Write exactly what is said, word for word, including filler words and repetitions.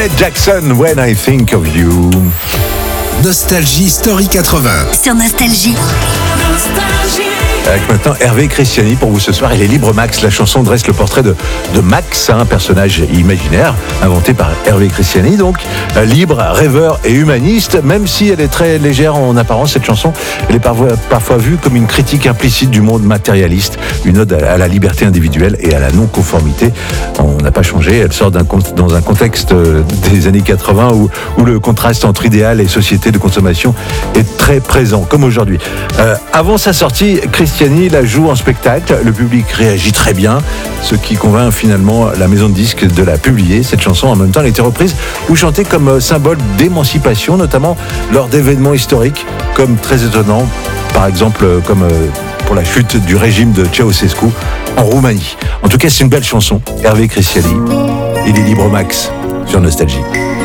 Janet Jackson, When I Think of You. Nostalgie Story quatre-vingts. Sur Nostalgie. Nostalgie. Avec maintenant Hervé Christiani pour vous ce soir. Il est Libre Max. La chanson dresse le portrait de, de Max, un personnage imaginaire inventé par Hervé Christiani. Donc euh, libre, rêveur et humaniste. Même si elle est très légère en apparence, cette chanson, elle est parfois, parfois vue comme une critique implicite du monde matérialiste, une ode à, à la liberté individuelle et à la non-conformité. On n'a pas changé. Elle sort d'un, dans un contexte des années quatre-vingts où, où le contraste entre idéal et société de consommation est très présent, comme aujourd'hui. Euh, avant sa sortie, Christiani la joue en spectacle, le public réagit très bien, ce qui convainc finalement la maison de disques de la publier. Cette chanson, en même temps, elle a été reprise ou chantée comme symbole d'émancipation, notamment lors d'événements historiques, comme très étonnant, par exemple comme pour la chute du régime de Ceausescu en Roumanie. En tout cas, c'est une belle chanson. Hervé Christiani, il est Libre Max sur Nostalgie.